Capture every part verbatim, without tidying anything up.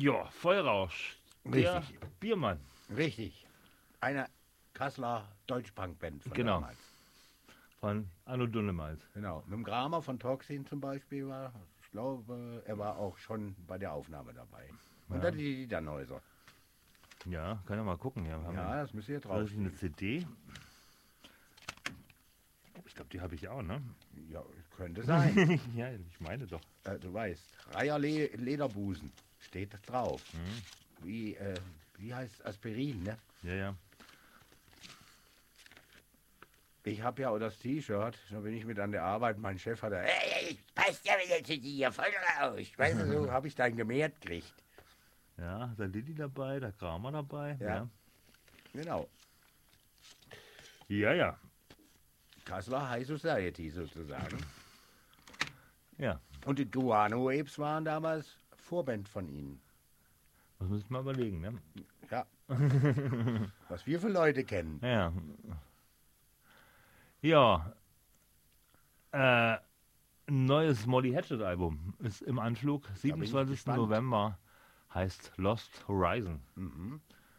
Ja, Vollrausch. Der Richtig. Biermann. Richtig. Eine Kasseler Deutschpunk-Band von Genau. damals. Von Anno Dunnemals. Genau. Mit dem Kramer von Toxin zum Beispiel war, ich glaube, er war auch schon bei der Aufnahme dabei. Und Ja. dann die Liedernhäuser. Ja, kann ja mal gucken. Ja, wir haben Ja, das müsst ihr das drauf. ist eine C D. Ich glaube, die habe ich auch, ne? Ja, könnte sein. Ja, ich meine doch. äh, du weißt, Reiher Le Lederbusen steht drauf. Mhm. Wie, äh, wie heißt Aspirin, ne? Ja, ja. Ich habe ja auch das T-Shirt, da bin ich mit an der Arbeit, mein Chef hat da, hey, passt ja wieder zu dir, voll raus. Weißt du, so habe ich dann gemerkt gekriegt. Ja, der Lilly dabei, der Kramer dabei. Ja. Ja, Genau. ja. ja. Kasseler High Society sozusagen. Ja, Und die Guano Apes waren damals Vorband von ihnen. das müssen wir überlegen, ne? Ja. Was wir für Leute kennen. Ja. Ja. Äh, ein neues Molly Hatchet Album ist im Anflug. siebenundzwanzigsten gespannt. November heißt Lost Horizon. Mhm.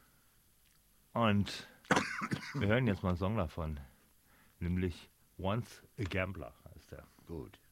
Und wir hören jetzt mal einen Song davon. Nämlich Once a Gambler heißt der. Gut.